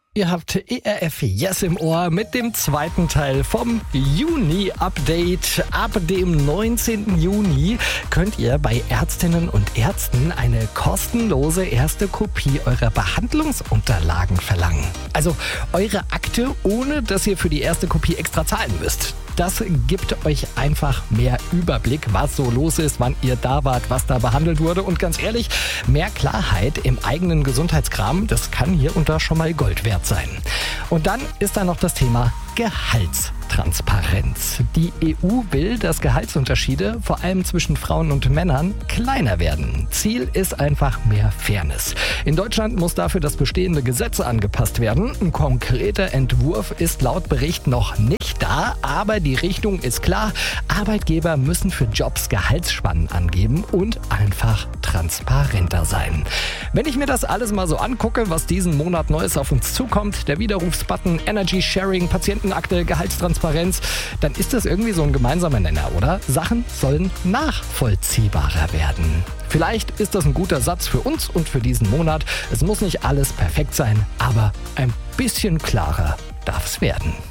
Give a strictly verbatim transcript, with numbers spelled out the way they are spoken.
Ihr habt E R F Yes im Ohr mit dem zweiten Teil vom Juni-Update. Ab dem neunzehnten Juni könnt ihr bei Ärztinnen und Ärzten eine kostenlose erste Kopie eurer Behandlungsunterlagen verlangen. Also eure Akte, ohne dass ihr für die erste Kopie extra zahlen müsst. Das gibt euch einfach mehr Überblick, was so los ist, wann ihr da wart, was da behandelt wurde. Und ganz ehrlich, mehr Klarheit im eigenen Gesundheitskram, das kann hier und da schon mal Gold wert sein. Und dann ist da noch das Thema Gehaltstransparenz. Die E U will, dass Gehaltsunterschiede, vor allem zwischen Frauen und Männern, kleiner werden. Ziel ist einfach mehr Fairness. In Deutschland muss dafür das bestehende Gesetz angepasst werden. Ein konkreter Entwurf ist laut Bericht noch nicht da, aber die Richtung ist klar. Arbeitgeber müssen für Jobs Gehaltsspannen angeben und einfach transparenter sein. Wenn ich mir das alles mal so angucke, was diesen Monat Neues auf uns zukommt, der Widerrufsbutton, Energy Sharing, Patientenakte, Gehaltstransparenz, dann ist das irgendwie so ein gemeinsamer Nenner, oder? Sachen sollen nachvollziehbarer werden. Vielleicht ist das ein guter Satz für uns und für diesen Monat. Es muss nicht alles perfekt sein, aber ein bisschen klarer darf es werden.